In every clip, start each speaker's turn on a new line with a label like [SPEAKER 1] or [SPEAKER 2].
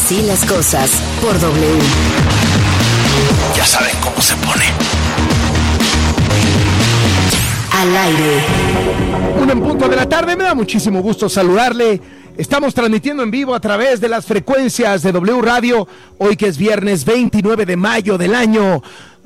[SPEAKER 1] Así las cosas por W.
[SPEAKER 2] Ya saben cómo se pone.
[SPEAKER 1] Al aire.
[SPEAKER 3] 1:00 p.m, me da muchísimo gusto saludarle. Estamos transmitiendo en vivo a través de las frecuencias de W Radio, hoy que es viernes 29 de mayo del año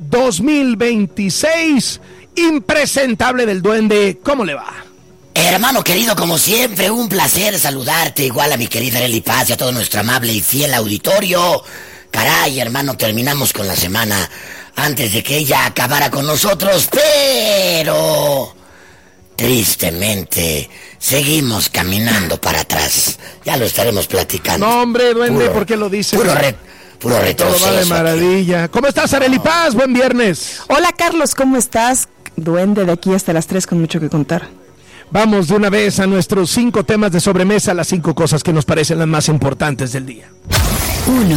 [SPEAKER 3] 2026. Impresentable del Duende, ¿cómo le va?
[SPEAKER 4] Hermano querido, como siempre, un placer saludarte, igual a mi querida Arely Paz y a todo nuestro amable y fiel auditorio. Caray, hermano, terminamos con la semana antes de que ella acabara con nosotros, pero tristemente seguimos caminando para atrás. Ya lo estaremos platicando.
[SPEAKER 3] No, hombre, Duende, ¿por qué lo dices?
[SPEAKER 4] Puro retroceso.
[SPEAKER 3] Todo va de maravilla. ¿Cómo estás, Arely Paz? Buen viernes.
[SPEAKER 5] Hola, Carlos, ¿cómo estás? Duende, de aquí hasta las 3 con mucho que contar.
[SPEAKER 3] Vamos de una vez a nuestros 5 temas de sobremesa, las 5 cosas que nos parecen las más importantes del día.
[SPEAKER 1] 1.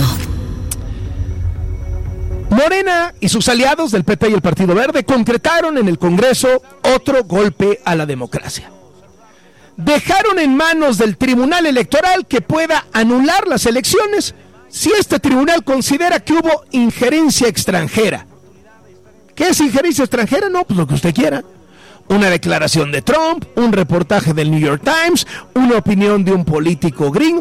[SPEAKER 3] Morena y sus aliados del PT y el Partido Verde concretaron en el Congreso otro golpe a la democracia. Dejaron en manos del Tribunal Electoral que pueda anular las elecciones si este tribunal considera que hubo injerencia extranjera. ¿Qué es injerencia extranjera? No, pues lo que usted quiera. Una declaración de Trump, un reportaje del New York Times, una opinión de un político gringo.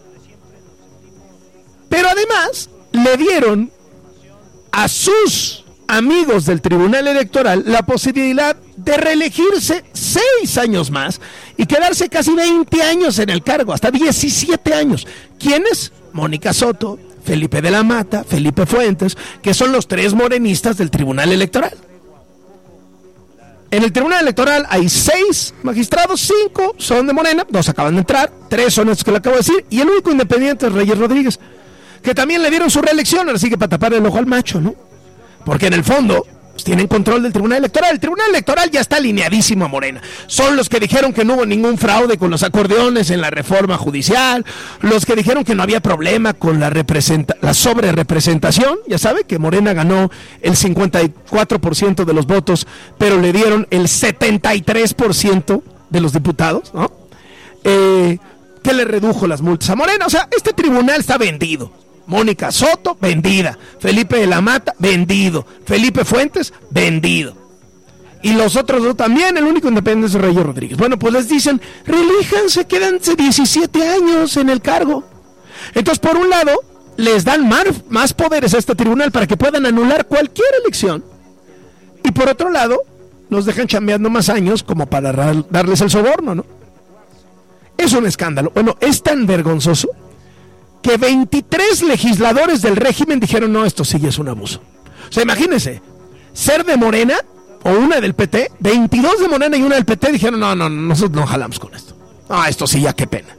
[SPEAKER 3] Pero además le dieron a sus amigos del Tribunal Electoral la posibilidad de reelegirse 6 años más y quedarse casi 20 años en el cargo, hasta 17 años. ¿Quiénes? Mónica Soto, Felipe de la Mata, Felipe Fuentes, que son los 3 morenistas del Tribunal Electoral. En el Tribunal Electoral hay 6 magistrados, 5 son de Morena, 2 acaban de entrar, 3 son estos que le acabo de decir, y el único independiente es Reyes Rodríguez, que también le dieron su reelección, así que para tapar el ojo al macho, ¿no? Porque en el fondo pues, tienen control del Tribunal Electoral. El Tribunal Electoral ya está alineadísimo a Morena. Son los que dijeron que no hubo ningún fraude con los acordeones en la reforma judicial, los que dijeron que no había problema con la sobrerepresentación. Ya sabe que Morena ganó el 54% de los votos, pero le dieron el 73% de los diputados, ¿no? Que le redujo las multas a Morena. O sea, este tribunal está vendido. Mónica Soto, vendida. Felipe de la Mata, vendido. Felipe Fuentes, vendido. Y los otros 2 también, el único independiente es Reyes Rodríguez. Bueno, pues les dicen, relíjanse, quédense 17 años en el cargo. Entonces, por un lado, les dan más poderes a este tribunal para que puedan anular cualquier elección. Y por otro lado, los dejan chambeando más años como para darles el soborno, ¿no? Es un escándalo. Bueno, es tan vergonzoso que 23 legisladores del régimen dijeron, no, esto sí es un abuso. O sea, imagínense, ser de Morena o una del PT, 22 de Morena y una del PT dijeron, no, nosotros no jalamos con esto. Ah, esto sí, ya qué pena.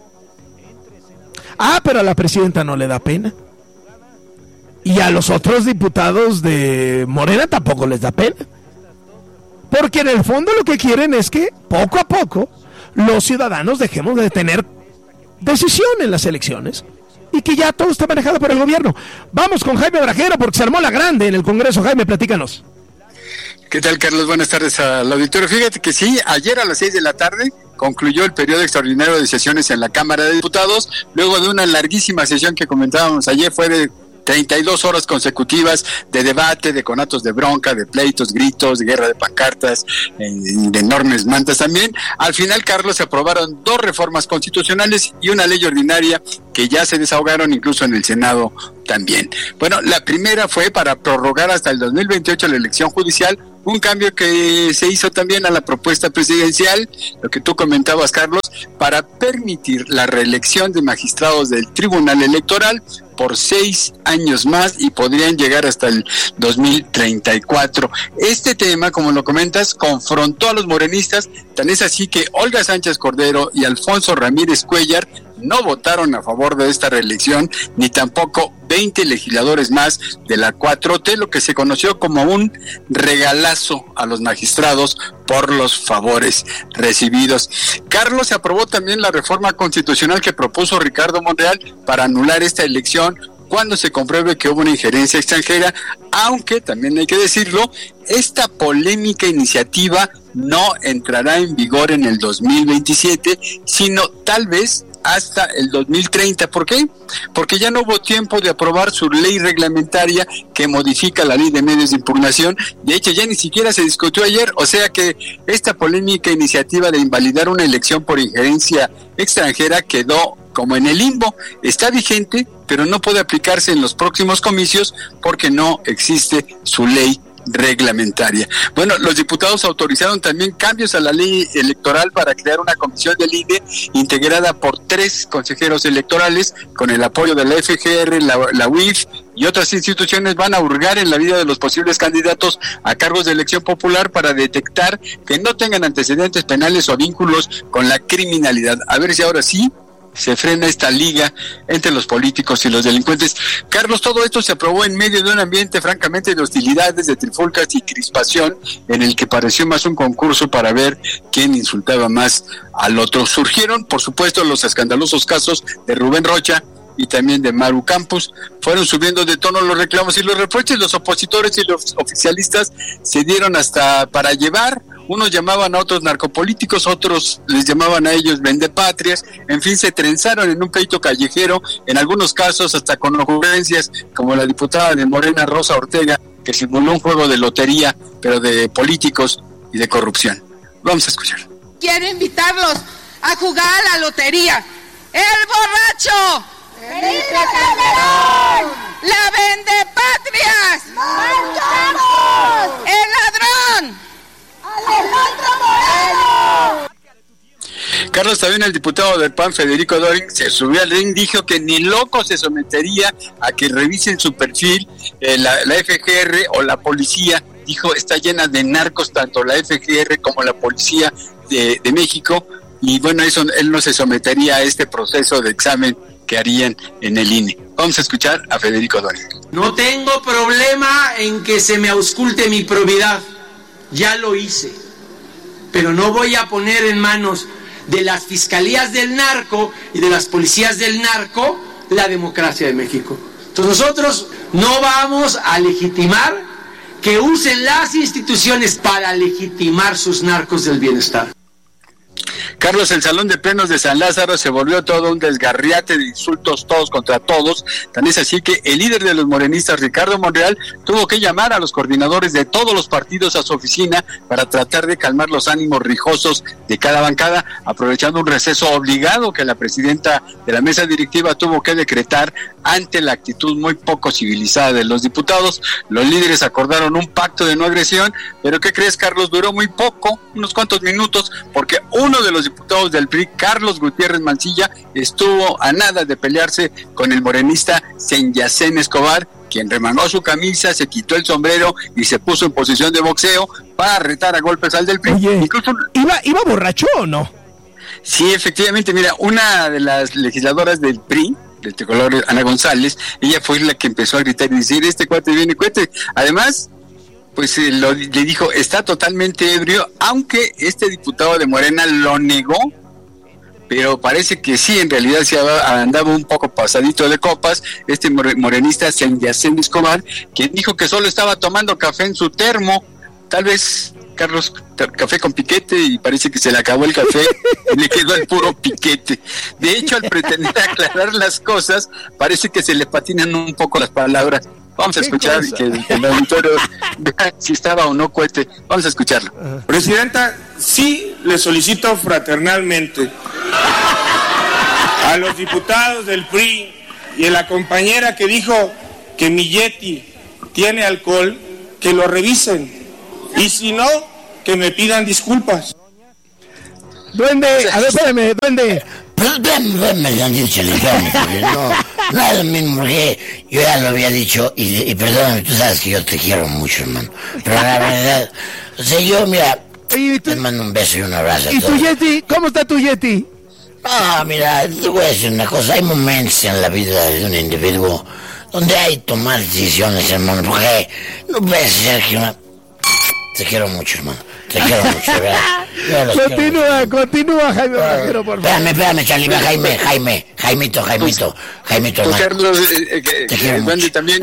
[SPEAKER 3] Ah, pero a la presidenta no le da pena. Y a los otros diputados de Morena tampoco les da pena. Porque en el fondo lo que quieren es que, poco a poco, los ciudadanos dejemos de tener decisión en las elecciones y que ya todo está manejado por el gobierno. Vamos con Jaime Brajero porque se armó la grande en el Congreso. Jaime, platícanos.
[SPEAKER 6] ¿Qué tal, Carlos? Buenas tardes al auditorio. Fíjate que sí, ayer a las 6 de la tarde concluyó el periodo extraordinario de sesiones en la Cámara de Diputados, luego de una larguísima sesión que comentábamos ayer. Fue de 32 horas consecutivas de debate, de conatos de bronca, de pleitos, gritos, de guerra de pancartas, de enormes mantas también. Al final, Carlos, se aprobaron 2 reformas constitucionales y una ley ordinaria que ya se desahogaron incluso en el Senado también. Bueno, la primera fue para prorrogar hasta el 2028 la elección judicial, un cambio que se hizo también a la propuesta presidencial, lo que tú comentabas, Carlos, para permitir la reelección de magistrados del Tribunal Electoral por 6 años más y podrían llegar hasta el 2034. Este tema, como lo comentas, confrontó a los morenistas, tan es así que Olga Sánchez Cordero y Alfonso Ramírez Cuellar no votaron a favor de esta reelección, ni tampoco 20 legisladores más de la 4T, lo que se conoció como un regalazo a los magistrados por los favores recibidos. Carlos, se aprobó también la reforma constitucional que propuso Ricardo Monreal para anular esta elección cuando se compruebe que hubo una injerencia extranjera, aunque también hay que decirlo, esta polémica iniciativa no entrará en vigor en el 2027, sino tal vez hasta el 2030. ¿Por qué? Porque ya no hubo tiempo de aprobar su ley reglamentaria que modifica la ley de medios de impugnación. De hecho, ya ni siquiera se discutió ayer, o sea que esta polémica iniciativa de invalidar una elección por injerencia extranjera quedó como en el limbo. Está vigente, pero no puede aplicarse en los próximos comicios porque no existe su ley reglamentaria. Bueno, los diputados autorizaron también cambios a la ley electoral para crear una comisión del INE integrada por 3 consejeros electorales con el apoyo de la FGR, la UIF y otras instituciones. Van a hurgar en la vida de los posibles candidatos a cargos de elección popular para detectar que no tengan antecedentes penales o vínculos con la criminalidad. A ver si ahora sí se frena esta liga entre los políticos y los delincuentes. Carlos, todo esto se aprobó en medio de un ambiente francamente de hostilidades, de trifulcas y crispación, en el que pareció más un concurso para ver quién insultaba más al otro. Surgieron, por supuesto, los escandalosos casos de Rubén Rocha y también de Maru Campos. Fueron subiendo de tono los reclamos y los reproches. Los opositores y los oficialistas se dieron hasta para llevar. Unos llamaban a otros narcopolíticos, otros les llamaban a ellos vendepatrias. En fin, se trenzaron en un pleito callejero, en algunos casos hasta con ocurrencias como la diputada de Morena, Rosa Ortega, que simuló un juego de lotería, pero de políticos y de corrupción. Vamos a escuchar.
[SPEAKER 7] Quiero invitarlos a jugar a la lotería. ¡El borracho! ¡Felipe Calderón! ¡La vendepatrias! ¡Marcamos! ¡El ladrón! ¡Alejandro Moreno!
[SPEAKER 6] Carlos, también el diputado del PAN, Federico Doring, se subió al ring, dijo que ni loco se sometería a que revisen su perfil, la FGR o la policía. Dijo, está llena de narcos, tanto la FGR como la policía de México, y bueno, eso él no se sometería a este proceso de examen que harían en el INE. Vamos a escuchar a Federico Doring.
[SPEAKER 8] No tengo problema en que se me ausculte mi probidad, ya lo hice, pero no voy a poner en manos de las fiscalías del narco y de las policías del narco la democracia de México. Entonces nosotros no vamos a legitimar que usen las instituciones para legitimar sus narcos del bienestar.
[SPEAKER 6] Carlos, el Salón de Plenos de San Lázaro se volvió todo un desgarriate de insultos todos contra todos. Tan es así que el líder de los morenistas, Ricardo Monreal, tuvo que llamar a los coordinadores de todos los partidos a su oficina para tratar de calmar los ánimos rijosos de cada bancada, aprovechando un receso obligado que la presidenta de la mesa directiva tuvo que decretar ante la actitud muy poco civilizada de los diputados. Los líderes acordaron un pacto de no agresión, pero ¿qué crees, Carlos? Duró muy poco, unos cuantos minutos, porque uno de los diputados del PRI, Carlos Gutiérrez Mancilla, estuvo a nada de pelearse con el morenista Senyacén Escobar, quien remangó su camisa, se quitó el sombrero y se puso en posición de boxeo para retar a golpes al del PRI.
[SPEAKER 3] Oye,
[SPEAKER 6] incluso
[SPEAKER 3] ¿iba borracho o no?
[SPEAKER 6] Sí, efectivamente, mira, una de las legisladoras del PRI, del tricolor, Ana González, ella fue la que empezó a gritar y decir, este cuate viene cuate. Además, pues le dijo, está totalmente ebrio, aunque este diputado de Morena lo negó, pero parece que sí, en realidad se andaba un poco pasadito de copas, este morenista Senyacén Escobar, quien dijo que solo estaba tomando café en su termo. Tal vez, Carlos, café con piquete, y parece que se le acabó el café y le quedó el puro piquete. De hecho, al pretender aclarar las cosas, parece que se le patinan un poco las palabras. Vamos a escuchar que el auditorio vea si estaba o no cohete. Vamos a escucharlo.
[SPEAKER 9] Presidenta, sí le solicito fraternalmente a los diputados del PRI y a la compañera que dijo que mi Yeti tiene alcohol, que lo revisen. Y si no, que me pidan disculpas.
[SPEAKER 3] Duende, a ver, espérame, duende.
[SPEAKER 4] No es lo mismo, porque yo ya lo había dicho, y perdóname, tú sabes que yo te quiero mucho, hermano. Pero la verdad, o sea, yo, mira, te mando un beso y un abrazo a todos.
[SPEAKER 3] ¿Y tu Yeti? ¿Cómo está tu Yeti?
[SPEAKER 4] No, mira, te voy a decir una cosa, hay momentos en la vida de un individuo donde hay que tomar decisiones, hermano, porque no puede ser que una... Te quiero mucho, hermano. Te quiero mucho, ¿verdad?
[SPEAKER 3] Continúa, Jaime Brajero, por favor.
[SPEAKER 4] Espérame, Charlie, Jaimito,
[SPEAKER 6] Pues Carlos,
[SPEAKER 4] te quiero mucho.
[SPEAKER 6] Wendy también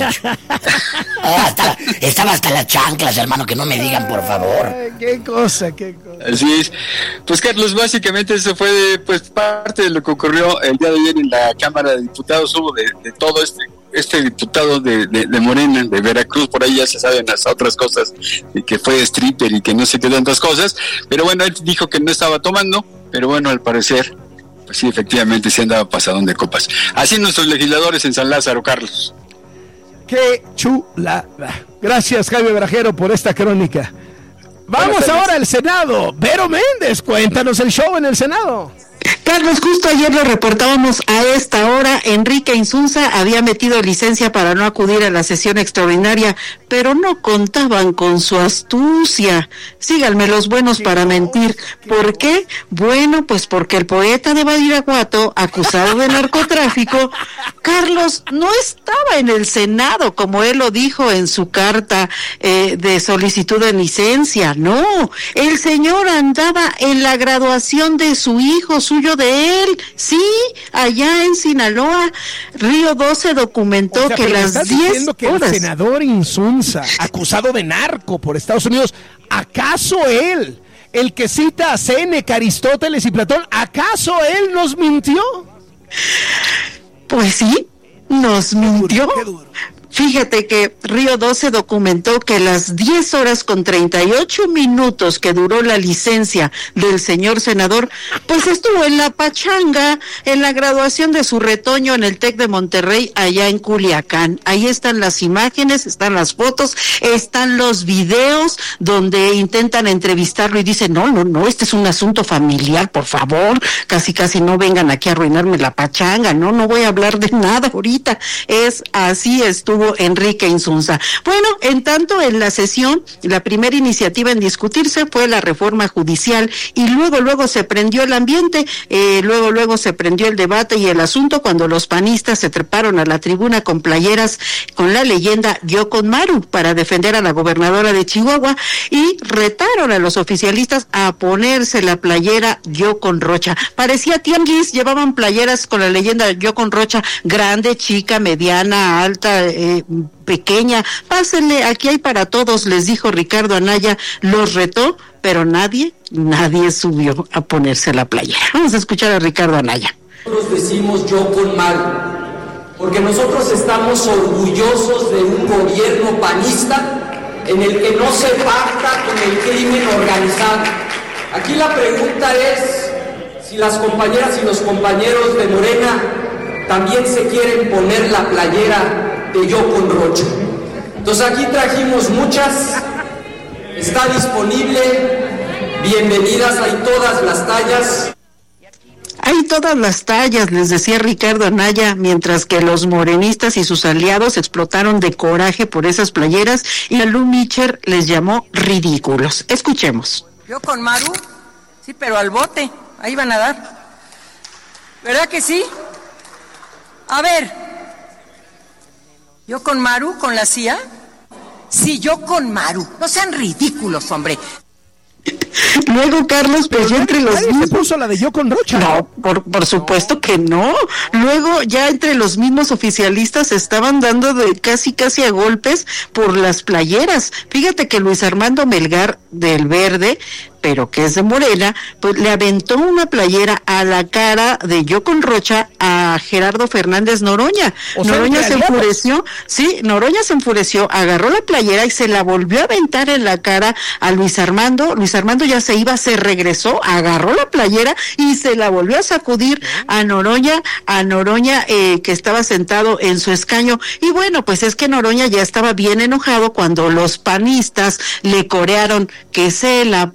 [SPEAKER 4] estaba hasta las chanclas, hermano, que no me digan, por favor.
[SPEAKER 3] Qué cosa.
[SPEAKER 6] Así es. Pues Carlos, básicamente eso fue parte de lo que ocurrió el día de ayer en la Cámara de Diputados. Hubo de todo este diputado de Morena, de Veracruz, por ahí ya se saben las otras cosas, que fue stripper y que no sé qué tantas cosas, pero bueno, él dijo que no estaba tomando, pero bueno, al parecer, pues sí, efectivamente se andaba pasadón de copas. Así nuestros legisladores en San Lázaro, Carlos.
[SPEAKER 3] Qué chula. Gracias, Jaime Brajero, por esta crónica. Vamos ahora al Senado. Vero Méndez, cuéntanos el show en el Senado.
[SPEAKER 10] Carlos, justo ayer lo reportábamos a esta hora, Enrique Insunza había metido licencia para no acudir a la sesión extraordinaria, pero no contaban con su astucia. Síganme los buenos para mentir. ¿Por qué? Bueno, pues porque el poeta de Badiraguato, acusado de narcotráfico, Carlos, no estaba en el Senado, como él lo dijo en su carta de solicitud de licencia. No, el señor andaba en la graduación de su hijo, suyo de él, sí, allá en Sinaloa. Río 12 documentó que las 10
[SPEAKER 3] que
[SPEAKER 10] horas...
[SPEAKER 3] El senador Insunza, acusado de narco por Estados Unidos, ¿acaso él, el que cita a Séneca, Aristóteles y Platón, acaso él nos mintió?
[SPEAKER 10] Pues sí, nos mintió. Qué duro. Fíjate que Río 12 documentó que las 10 horas con 38 minutos que duró la licencia del señor senador, pues estuvo en la pachanga, en la graduación de su retoño en el TEC de Monterrey, allá en Culiacán. Ahí están las imágenes, están las fotos, están los videos donde intentan entrevistarlo y dicen, no, este es un asunto familiar, por favor, casi no vengan aquí a arruinarme la pachanga, no voy a hablar de nada ahorita. Así estuvo Enrique Insunza. Bueno, en tanto en la sesión, la primera iniciativa en discutirse fue la reforma judicial y luego se prendió el ambiente, luego se prendió el debate y el asunto cuando los panistas se treparon a la tribuna con playeras con la leyenda Yo con Maru para defender a la gobernadora de Chihuahua y retaron a los oficialistas a ponerse la playera Yo con Rocha. Parecía tianguis, llevaban playeras con la leyenda Yo con Rocha, grande, chica, mediana, alta, pequeña, pásenle, aquí hay para todos, les dijo Ricardo Anaya, los retó, pero nadie subió a ponerse la playera. Vamos a escuchar a Ricardo Anaya.
[SPEAKER 11] Nosotros decimos Yo con Maru, porque nosotros estamos orgullosos de un gobierno panista en el que no se pacta con el crimen organizado. Aquí la pregunta es si las compañeras y los compañeros de Morena también se quieren poner la playera de Yo con Rocha. Entonces aquí trajimos muchas, está disponible, bienvenidas, hay todas las tallas.
[SPEAKER 10] Hay todas las tallas, les decía Ricardo Anaya, mientras que los morenistas y sus aliados explotaron de coraje por esas playeras y a Lu Mitcher les llamó ridículos. Escuchemos.
[SPEAKER 12] Yo con Maru, sí, pero al bote, ahí van a dar. ¿Verdad que sí? A ver, ¿yo con Maru, con la CIA? Sí, yo con Maru. No sean ridículos, hombre.
[SPEAKER 10] Luego, Carlos, pues ya entre los mismos...
[SPEAKER 3] ¿Se puso la de Yo con Rocha?
[SPEAKER 10] No, por supuesto que no. Luego, ya entre los mismos oficialistas se estaban dando de casi a golpes por las playeras. Fíjate que Luis Armando Melgar, del Verde, pero que es de Morena, pues le aventó una playera a la cara de Yo con Rocha a Gerardo Fernández Noroña. Noroña se enfureció, agarró la playera y se la volvió a aventar en la cara a Luis Armando. Luis Armando ya se regresó, agarró la playera y se la volvió a sacudir a Noroña, que estaba sentado en su escaño. Y bueno, pues es que Noroña ya estaba bien enojado cuando los panistas le corearon que se la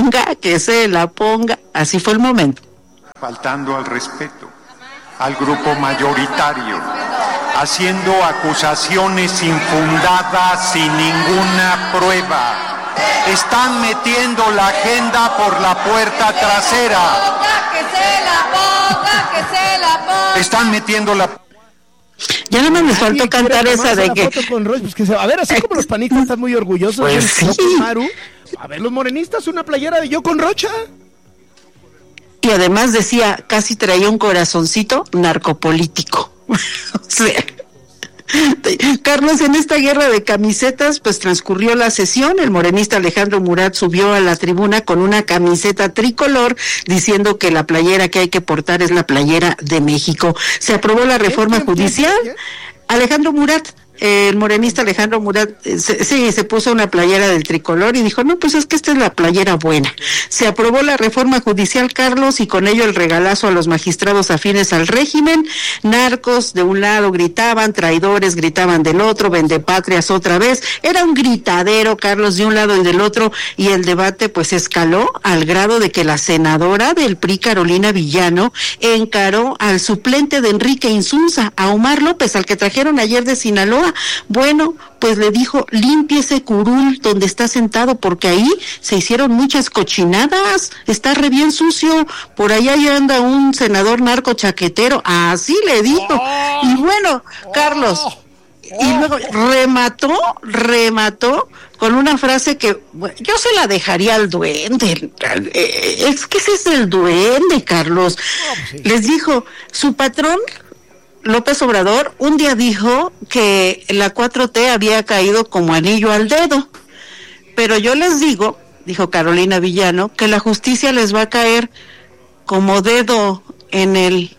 [SPEAKER 10] ponga, así fue el momento.
[SPEAKER 13] Faltando al respeto al grupo mayoritario, haciendo acusaciones infundadas sin ninguna prueba. Están metiendo la agenda por la puerta trasera.
[SPEAKER 12] Que se la ponga.
[SPEAKER 13] Están metiendo la...
[SPEAKER 10] Ya no me faltó cantar esa de que...
[SPEAKER 3] A ver, así como los panistas están muy orgullosos
[SPEAKER 10] pues
[SPEAKER 3] de
[SPEAKER 10] sí.
[SPEAKER 3] Yo con Maru, a ver, los morenistas, una playera de Yo con Rocha.
[SPEAKER 10] Y además decía, casi traía un corazoncito narcopolítico. O sea... Carlos, en esta guerra de camisetas, pues transcurrió la sesión. El morenista Alejandro Murat subió a la tribuna con una camiseta tricolor diciendo que la playera que hay que portar es la playera de México. Se aprobó la reforma judicial. Alejandro Murat, el morenista Alejandro Murat, se puso una playera del tricolor y dijo, no, pues es que esta es la playera buena. Se aprobó la reforma judicial, Carlos, y con ello el regalazo a los magistrados afines al régimen. Narcos de un lado gritaban, traidores gritaban del otro, vendepatrias otra vez. Era un gritadero, Carlos, de un lado y del otro, y el debate pues escaló al grado de que la senadora del PRI, Carolina Villano, encaró al suplente de Enrique Insunza, a Omar López, al que trajeron ayer de Sinaloa. Bueno, pues le dijo, limpie ese curul donde está sentado, porque ahí se hicieron muchas cochinadas, está re bien sucio, por allá ya anda un senador narco chaquetero, así le dijo. Y bueno, Carlos, y luego remató con una frase que bueno, yo se la dejaría al duende. Es que ese es el duende, Carlos. Les dijo, su patrón López Obrador un día dijo que la 4T había caído como anillo al dedo, pero yo les digo, dijo Carolina Villano, que la justicia les va a caer como dedo en el...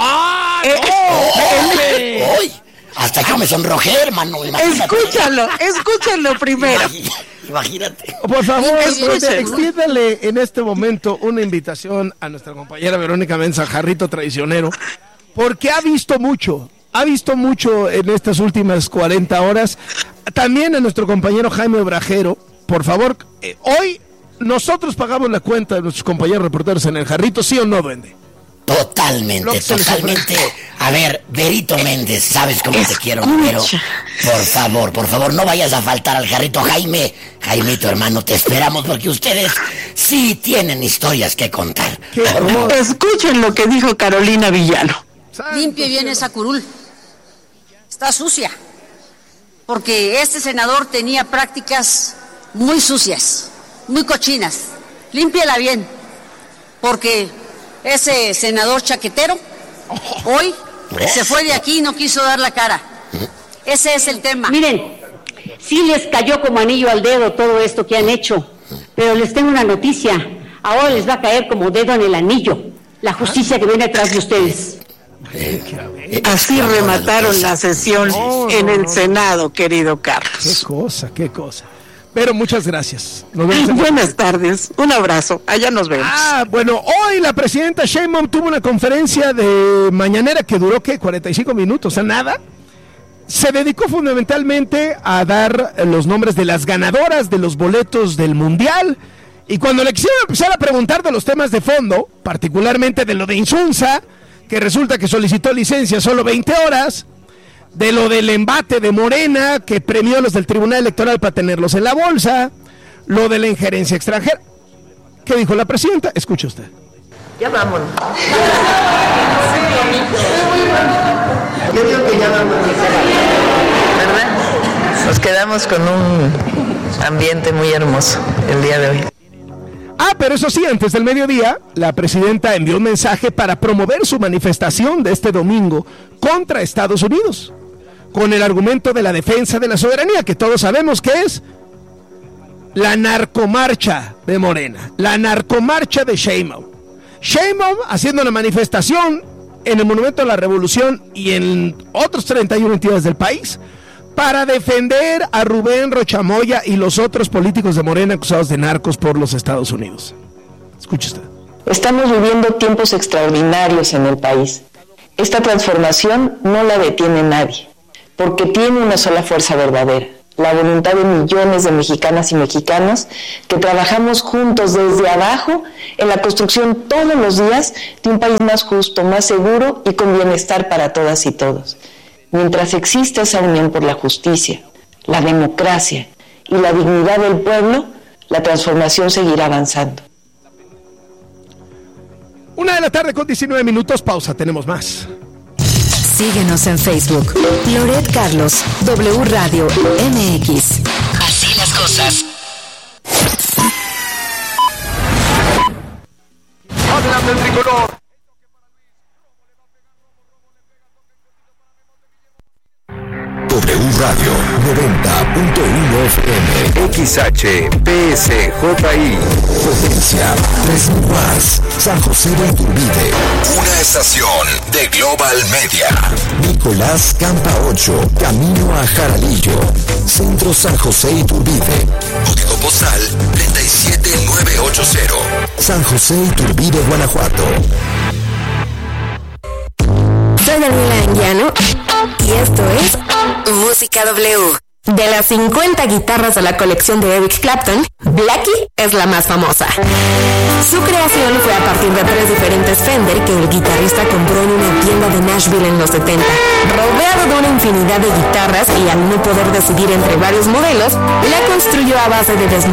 [SPEAKER 4] ¡Ay! Hasta yo me sonrojé, hermano.
[SPEAKER 10] Escúchalo primero.
[SPEAKER 4] Imagínate.
[SPEAKER 3] Por favor, extiéndale en este momento una invitación a nuestra compañera Verónica Mensa, Jarrito Traicionero, porque ha visto mucho en estas últimas 40 horas. También a nuestro compañero Jaime Obrajero, por favor, hoy nosotros pagamos la cuenta de nuestros compañeros reporteros en el Jarrito, ¿sí o no, duende?
[SPEAKER 4] Totalmente. A ver, Berito Méndez, ¿sabes cómo te quiero, pero por favor, no vayas a faltar al Jarrito. Jaimito, hermano, te esperamos porque ustedes sí tienen historias que contar.
[SPEAKER 10] Escuchen lo que dijo Carolina Villano.
[SPEAKER 14] Limpie bien esa curul. Está sucia. Porque este senador tenía prácticas muy sucias, muy cochinas. Límpiala bien. Porque ese senador chaquetero hoy se fue de aquí y no quiso dar la cara. Ese es el tema.
[SPEAKER 15] Miren, sí les cayó como anillo al dedo todo esto que han hecho, pero les tengo una noticia. Ahora les va a caer como dedo en el anillo la justicia que viene atrás de ustedes.
[SPEAKER 10] Así remataron la sesión en el Senado, querido Carlos.
[SPEAKER 3] Qué cosa. Pero muchas gracias. Nos vemos.
[SPEAKER 10] Buenas tardes. Un abrazo. Allá nos vemos.
[SPEAKER 3] Bueno, hoy la presidenta Sheinbaum tuvo una conferencia de mañanera que duró, 45 minutos, o sea, nada. Se dedicó fundamentalmente a dar los nombres de las ganadoras de los boletos del Mundial. Y cuando le quisieron empezar a preguntar de los temas de fondo, particularmente de lo de Insunza, que resulta que solicitó licencia solo 20 horas, de lo del embate de Morena, que premió a los del Tribunal Electoral para tenerlos en la bolsa, lo de la injerencia extranjera. ¿Qué dijo la presidenta? Escuche usted.
[SPEAKER 16] Ya vámonos. Yo digo que ya vámonos, ¿verdad? Nos quedamos con un ambiente muy hermoso el día de hoy.
[SPEAKER 3] Pero eso sí, antes del mediodía, la presidenta envió un mensaje para promover su manifestación de este domingo contra Estados Unidos, con el argumento de la defensa de la soberanía, que todos sabemos que es la narcomarcha de Morena, la narcomarcha de Sheinbaum. Sheinbaum haciendo una manifestación en el Monumento a la Revolución y en otros 31 entidades del país para defender a Rubén Rochamoya y los otros políticos de Morena acusados de narcos por los Estados Unidos. Escuche usted.
[SPEAKER 17] Estamos viviendo tiempos extraordinarios en el país. Esta transformación no la detiene nadie, porque tiene una sola fuerza verdadera, la voluntad de millones de mexicanas y mexicanos que trabajamos juntos desde abajo en la construcción todos los días de un país más justo, más seguro y con bienestar para todas y todos. Mientras exista esa unión por la justicia, la democracia y la dignidad del pueblo, la transformación seguirá avanzando.
[SPEAKER 3] 1:19 p.m, pausa, tenemos más.
[SPEAKER 1] Síguenos en Facebook. Loret Carlos, W Radio MX.
[SPEAKER 4] Así las cosas.
[SPEAKER 2] Adelante el tricolor.
[SPEAKER 18] W Radio 90.1 FM XHPSJI Potencia 3000 watts San José de Iturbide. Una estación de Global Media. Nicolás Campa 8, camino a Jaralillo. Centro San José Iturbide. Código postal 37980. San José Iturbide, Guanajuato.
[SPEAKER 19] Soy Daniela Anguiano y esto es Música W. De las 50 guitarras de la colección de Eric Clapton, Blackie es la más famosa. Su creación fue a partir de 3 diferentes Fender que el guitarrista compró en una tienda de Nashville en los 70. Rodeado de una infinidad de guitarras y al no poder decidir entre varios modelos, la construyó a base de desnudar